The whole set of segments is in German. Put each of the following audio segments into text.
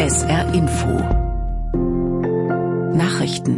SR Info Nachrichten.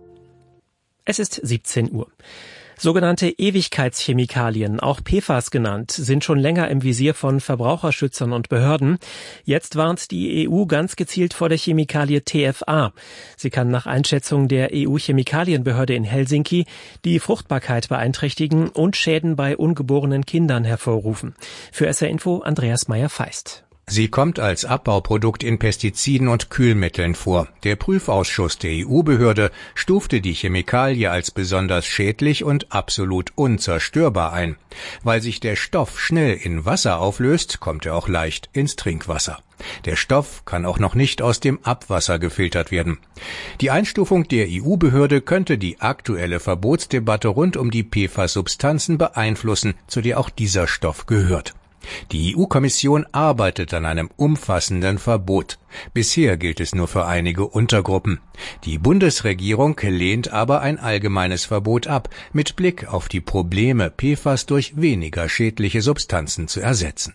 Es ist 17 Uhr. Sogenannte Ewigkeitschemikalien, auch PFAS genannt, sind schon länger im Visier von Verbraucherschützern und Behörden. Jetzt warnt die EU ganz gezielt vor der Chemikalie TFA. Sie kann nach Einschätzung der EU-Chemikalienbehörde in Helsinki die Fruchtbarkeit beeinträchtigen und Schäden bei ungeborenen Kindern hervorrufen. Für SR Info Andreas Meyer-Feist. Sie kommt als Abbauprodukt in Pestiziden und Kühlmitteln vor. Der Prüfausschuss der EU-Behörde stufte die Chemikalie als besonders schädlich und absolut unzerstörbar ein. Weil sich der Stoff schnell in Wasser auflöst, kommt er auch leicht ins Trinkwasser. Der Stoff kann auch noch nicht aus dem Abwasser gefiltert werden. Die Einstufung der EU-Behörde könnte die aktuelle Verbotsdebatte rund um die PFAS-Substanzen beeinflussen, zu der auch dieser Stoff gehört. Die EU-Kommission arbeitet an einem umfassenden Verbot. Bisher gilt es nur für einige Untergruppen. Die Bundesregierung lehnt aber ein allgemeines Verbot ab, mit Blick auf die Probleme, PFAS durch weniger schädliche Substanzen zu ersetzen.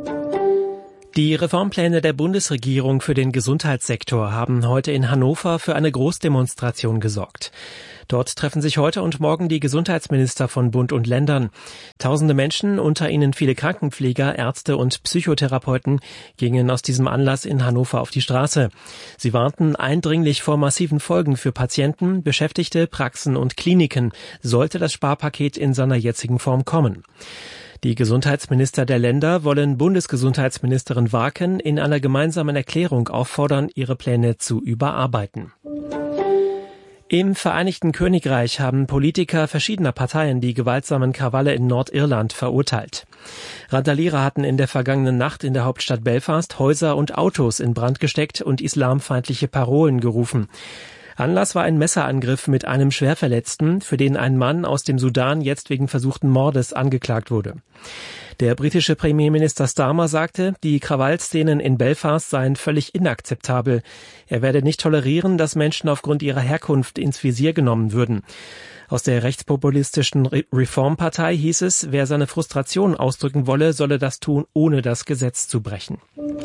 Die Reformpläne der Bundesregierung für den Gesundheitssektor haben heute in Hannover für eine Großdemonstration gesorgt. Dort treffen sich heute und morgen die Gesundheitsminister von Bund und Ländern. Tausende Menschen, unter ihnen viele Krankenpfleger, Ärzte und Psychotherapeuten, gingen aus diesem Anlass in Hannover auf die Straße. Sie warnten eindringlich vor massiven Folgen für Patienten, Beschäftigte, Praxen und Kliniken, sollte das Sparpaket in seiner jetzigen Form kommen. Die Gesundheitsminister der Länder wollen Bundesgesundheitsministerin Warken in einer gemeinsamen Erklärung auffordern, ihre Pläne zu überarbeiten. Im Vereinigten Königreich haben Politiker verschiedener Parteien die gewaltsamen Krawalle in Nordirland verurteilt. Randalierer hatten in der vergangenen Nacht in der Hauptstadt Belfast Häuser und Autos in Brand gesteckt und islamfeindliche Parolen gerufen. Anlass war ein Messerangriff mit einem Schwerverletzten, für den ein Mann aus dem Sudan jetzt wegen versuchten Mordes angeklagt wurde. Der britische Premierminister Starmer sagte, die Krawallszenen in Belfast seien völlig inakzeptabel. Er werde nicht tolerieren, dass Menschen aufgrund ihrer Herkunft ins Visier genommen würden. Aus der rechtspopulistischen Reform-Partei hieß es, wer seine Frustration ausdrücken wolle, solle das tun, ohne das Gesetz zu brechen.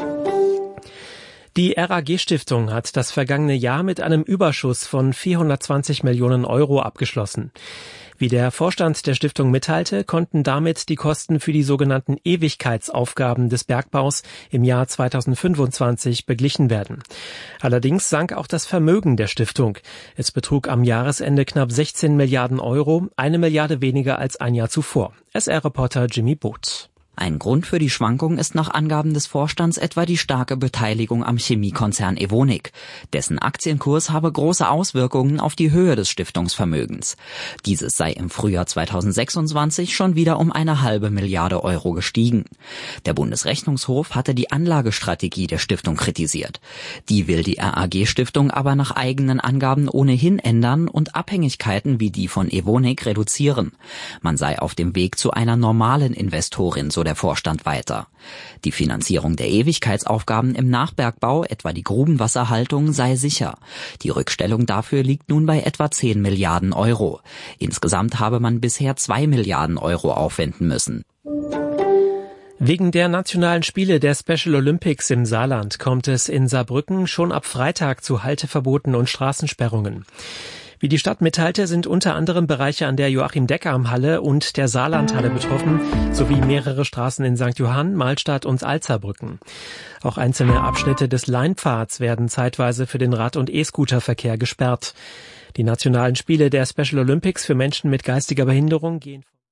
Die RAG-Stiftung hat das vergangene Jahr mit einem Überschuss von 420 Millionen Euro abgeschlossen. Wie der Vorstand der Stiftung mitteilte, konnten damit die Kosten für die sogenannten Ewigkeitsaufgaben des Bergbaus im Jahr 2025 beglichen werden. Allerdings sank auch das Vermögen der Stiftung. Es betrug am Jahresende knapp 16 Milliarden Euro, 1 Milliarde weniger als ein Jahr zuvor. SR-Reporter Jimmy Boot. Ein Grund für die Schwankung ist nach Angaben des Vorstands etwa die starke Beteiligung am Chemiekonzern Evonik. Dessen Aktienkurs habe große Auswirkungen auf die Höhe des Stiftungsvermögens. Dieses sei im Frühjahr 2026 schon wieder um 1,5 Milliarde Euro gestiegen. Der Bundesrechnungshof hatte die Anlagestrategie der Stiftung kritisiert. Die will die RAG-Stiftung aber nach eigenen Angaben ohnehin ändern und Abhängigkeiten wie die von Evonik reduzieren. Man sei auf dem Weg zu einer normalen Investorin, so der Vorstand weiter. Die Finanzierung der Ewigkeitsaufgaben im Nachbergbau, etwa die Grubenwasserhaltung, sei sicher. Die Rückstellung dafür liegt nun bei etwa 10 Milliarden Euro. Insgesamt habe man bisher 2 Milliarden Euro aufwenden müssen. Wegen der nationalen Spiele der Special Olympics im Saarland kommt es in Saarbrücken schon ab Freitag zu Halteverboten und Straßensperrungen. Wie die Stadt mitteilte, sind unter anderem Bereiche an der Joachim-Deckam-Halle und der Saarlandhalle betroffen, sowie mehrere Straßen in St. Johann, Mahlstadt und Alzerbrücken. Auch einzelne Abschnitte des Leinpfads werden zeitweise für den Rad- und E-Scooter-Verkehr gesperrt. Die nationalen Spiele der Special Olympics für Menschen mit geistiger Behinderung gehen